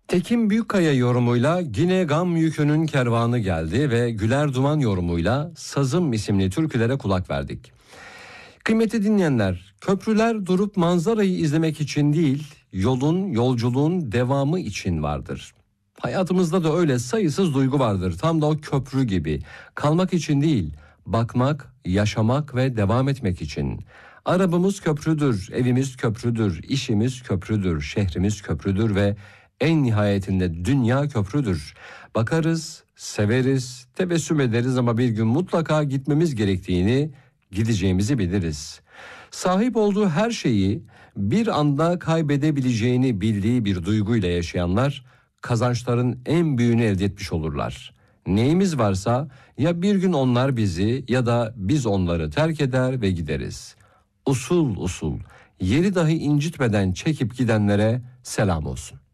Tekin Büyükkaya yorumuyla Yine Gam Yükünün Kervanı geldi ve Güler Duman yorumuyla Sazım isimli türkülere kulak verdik. Kıymetli dinleyenler, köprüler durup manzarayı izlemek için değil, yolculuğun devamı için vardır. Hayatımızda da öyle sayısız duygu vardır. Tam da o köprü gibi. Kalmak için değil, bakmak, yaşamak ve devam etmek için. Arabamız köprüdür, evimiz köprüdür, işimiz köprüdür, şehrimiz köprüdür ve en nihayetinde dünya köprüdür. Bakarız, severiz, tebessüm ederiz ama bir gün mutlaka gitmemiz gerektiğini, gideceğimizi biliriz. Sahip olduğu her şeyi bir anda kaybedebileceğini bildiği bir duyguyla yaşayanlar kazançların en büyüğünü elde etmiş olurlar. Neyimiz varsa ya bir gün onlar bizi ya da biz onları terk eder ve gideriz. Usul usul, yeri dahi incitmeden çekip gidenlere selam olsun.